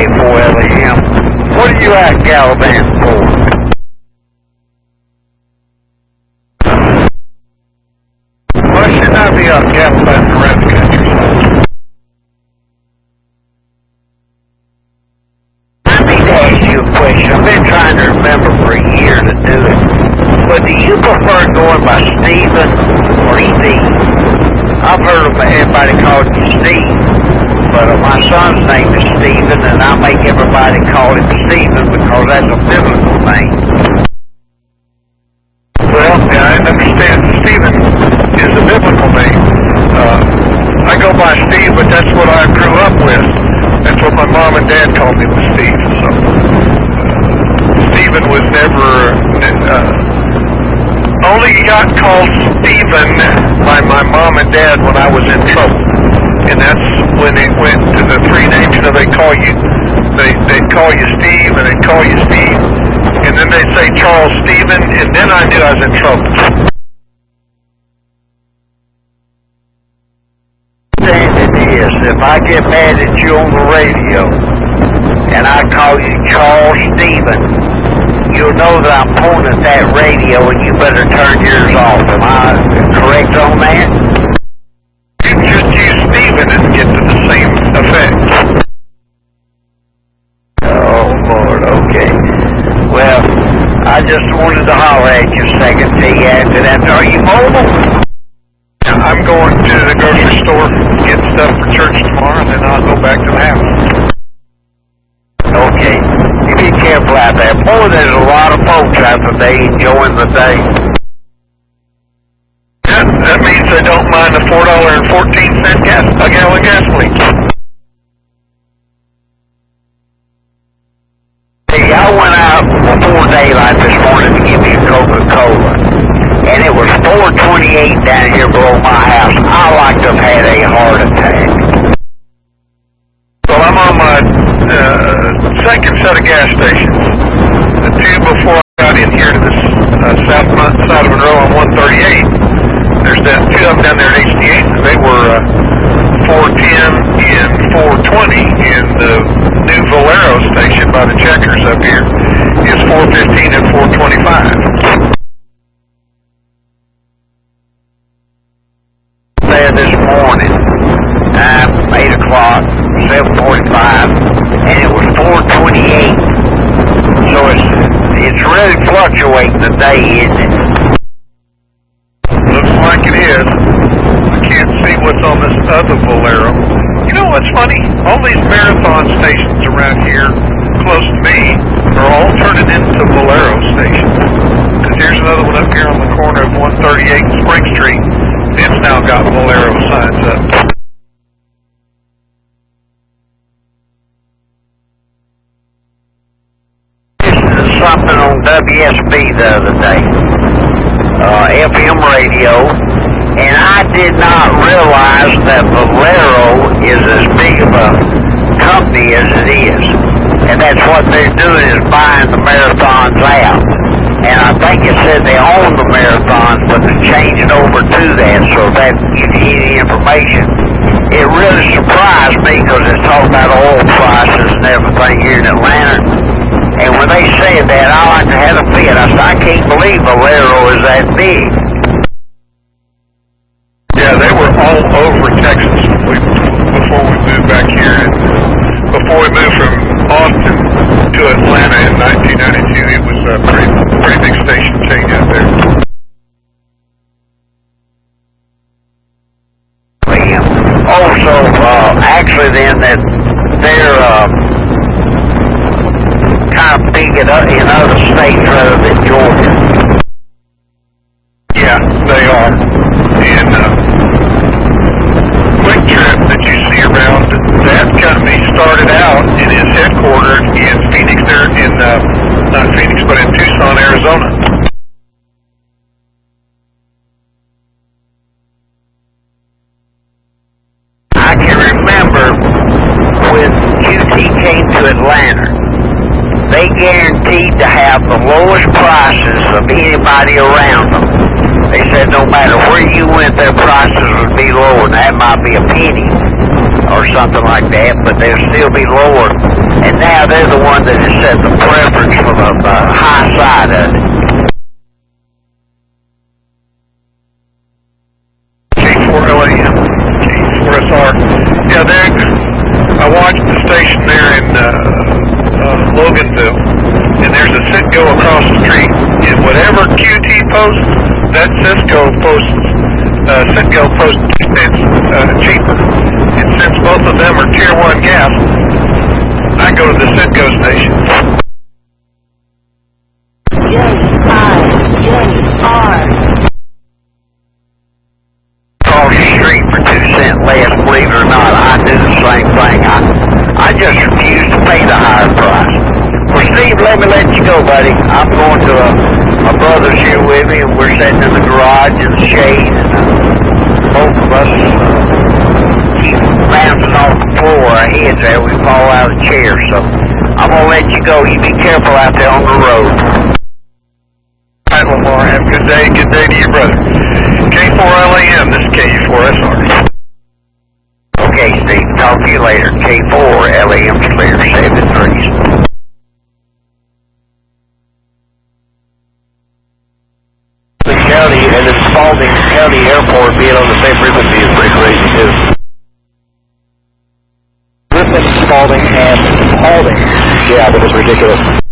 WK4LAM. What are you out gallivanting for? Well, should not be out gallivanting around the country. I need to ask you a question. I've been trying to remember for a year to do it. But do you prefer going by Stephen or Steve? I've heard of everybody calling you Steve, but my son's name is Stephen, and I make everybody call him Stephen because that's a biblical name. Well, yeah, I understand Stephen is a biblical name. I go by Steve, but that's what I grew up with. That's what my mom and dad called me, was Steve. So Stephen was never... only got called Stephen by my mom and dad when I was in trouble. And that's when it went to the three names. You know, they'd call you Steve, and they'd call you Steve. And then they'd say Charles Stephen, and then I knew I was in trouble. Understand it is, if I get mad at you on the radio, and I call you Charles Stephen, you'll know that I'm pointing at that radio, and you better turn yours off. Am I correct on that? You just use Stephen and get to the same effect. Oh, Lord, okay. Well, I just wanted to holler at you a second, tell you after that. Are you mobile? I'm going to the grocery store, get stuff for church tomorrow, and then I'll go back to the house. Okay. You be careful out there. Boy, there's a lot of folks out today enjoying the day. That means they don't mind the $4.14 a gallon gasoline. Hey, I went out before daylight this morning to give me a Coca-Cola, and it was 4:28 down here below my house. I like to have had a heart attack. Well, I'm on my second set of gas stations. The two before I got in here to this south side of Monroe on 138. There's two of them down there at 88. They were 410 and 420, and the new Valero station by the Checkers up here is 415 and 425. There this morning, 8 o'clock, 7:45, and it was 428. So it's really fluctuating today, isn't it? Looks like it is. I can't see what's on this other Valero. You know what's funny? All these marathon stations around here, close to me, are all turning into Valero stations. Because here's another one up here on the corner of 138 and Spring Street. It's now got Valero signs up. Listening to something on WSB the other day. FM radio, and I did not realize that Valero is as big of a company as it is, and that's what they're doing, is buying the marathons out. And I think it said they own the marathons, but they're changing over to that, so if that gives you any information. It really surprised me because it's talking about oil prices and everything here in Atlanta. And when they said that, I like to have a fit. I said, I can't believe Valero is that big. Yeah, they were all over Texas before we moved back here. Before we moved from Austin to Atlanta in 1992, it was a pretty big station chain out there. Also, actually then, that they're kind of big in other states rather than Georgia. Yeah, they are. And Quick Trip that you see around, that company started out and is headquartered in Phoenix, not Phoenix, but in Tucson, Arizona. I can remember when QT came to Atlanta, they guaranteed to have the lowest prices of anybody around them. They said no matter where you went, their prices would be lower. That might be a penny or something like that, but they'll still be lower And now they're the one that has set the preference for the high side of it. K4LAM, K4SR. Yeah, I watched the station there in Loganville, and there's a Citgo across the street. And whatever QT posts, that Citgo posts it's cheaper. And since both of them are Tier 1 gas, I go to the Citgo station. J-I-J-R. Across the street for 2 cents less, believe it or not, I do the same thing. I just refuse to pay the higher price. Well, Steve, let me let you go, buddy. I'm going to a brother's here with me, and we're sitting in the garage in the shade, and both of us keep bouncing off the floor. Our heads there, we fall out of the chair. So I'm going to let you go. You be careful out there on the road. All right, Lamar, have a good day. Good day to your brother. K4LAM, this is K4SR. Okay, Steve. Talk to you later. K4LAM clear 73. County and then Spalding County Airport being on the same frequency is pretty crazy too. Griffin, Spalding, and Spalding. Yeah, that was ridiculous.